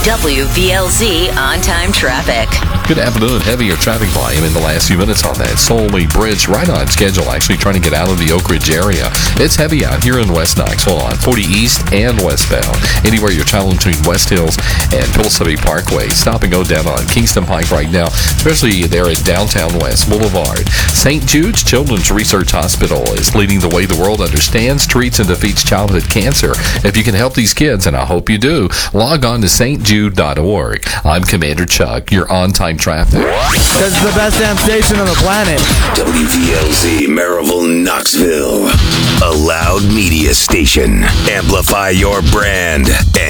WVLZ on-time traffic. Good afternoon. Heavier traffic volume in the last few minutes on that Solely Bridge, right on schedule, actually trying to get out of the Oak Ridge area. It's heavy out here in West Knoxville on 40 East and westbound. Anywhere you're traveling between West Hills and Pillsbury Parkway. Stop and go down on Kingston Pike right now, especially there at downtown West Boulevard. St. Jude's Children's Research Hospital is leading the way the world understands, treats, and defeats childhood cancer. If you can help these kids, and I hope you do, log on to stjude.org. I'm Commander Chuck, your on-time traffic. Because it's the best damn station on the planet. WVLZ Maryville, Knoxville. A loud media station. Amplify your brand.